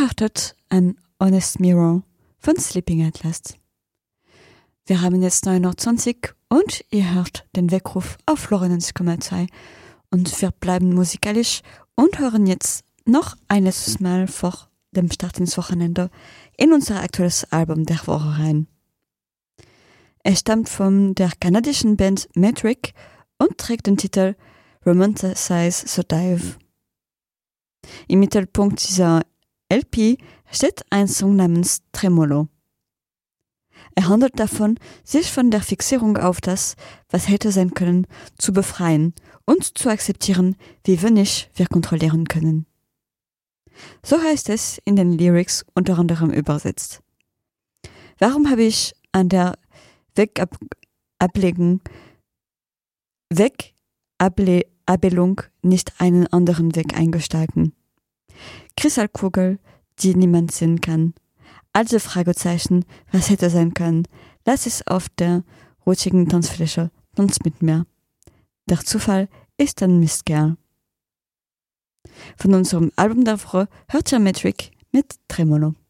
hörtet An Honest Mirror von Sleeping Atlas. Wir haben jetzt 9:20 Uhr und ihr hört den Weckruf auf Florenz Kommerzei und wir bleiben musikalisch und hören jetzt noch ein letztes Mal vor dem Start ins Wochenende in unser aktuelles Album der Woche rein. Es stammt von der kanadischen Band Metric und trägt den Titel Romanticize the Dive. Im Mittelpunkt dieser LP steht ein Song namens Tremolo. Er handelt davon, sich von der Fixierung auf das, was hätte sein können, zu befreien und zu akzeptieren, wie wenig wir kontrollieren können. So heißt es in den Lyrics unter anderem übersetzt. Warum habe ich an der Abelung nicht einen anderen Weg eingestalten? Kristallkugel, die niemand sehen kann. Also Fragezeichen, was hätte sein können? Lass es auf der rutschigen Tanzfläche, tanz mit mir. Der Zufall ist ein Mistkerl. Von unserem Album der Woche hört ihr Metric mit Tremolo.